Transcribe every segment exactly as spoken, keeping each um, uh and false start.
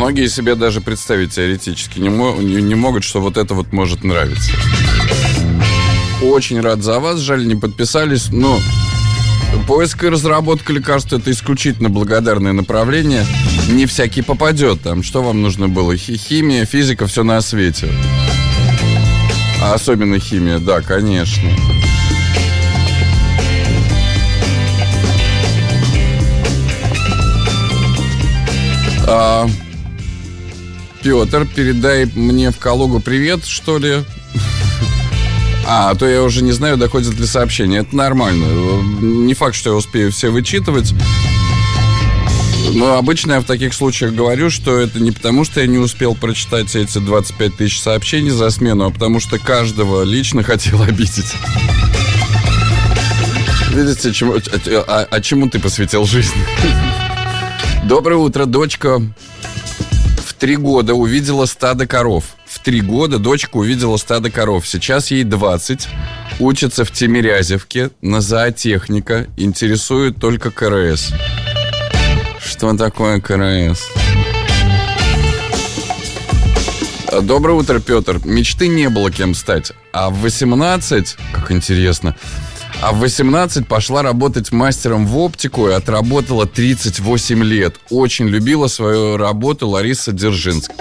Многие себе даже представить теоретически не, мо- не, не могут, что вот это вот может нравиться. Очень рад за вас, жаль, не подписались. Но поиск и разработка лекарств — это исключительно благодарное направление. Не всякий попадет там. Что вам нужно было? Химия, физика, все на свете. А особенно химия, да, конечно. А, Петр, передай мне в Калугу привет, что ли? А, а то я уже не знаю, доходит ли сообщение. Это нормально. Не факт, что я успею все вычитывать. Но обычно я в таких случаях говорю, что это не потому, что я не успел прочитать эти двадцать пять тысяч сообщений за смену, а потому что каждого лично хотел обидеть. Видите, чему, а, а чему ты посвятил жизнь? Доброе утро, дочка в три года увидела стадо коров. В три года дочка увидела стадо коров. Сейчас ей двадцать. Учится в Тимирязевке на зоотехника. Интересует только КРС. Что такое КРС? Доброе утро, Петр. Мечты не было кем стать. А в восемнадцать, как интересно, а в восемнадцать пошла работать мастером в оптику и отработала тридцать восемь лет. Очень любила свою работу Лариса Дзержинская.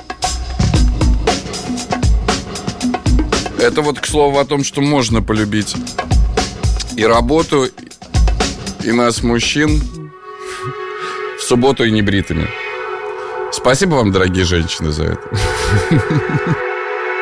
Это вот, к слову, о том, что можно полюбить и работу, и нас, мужчин, в субботу и небритыми. Спасибо вам, дорогие женщины, за это.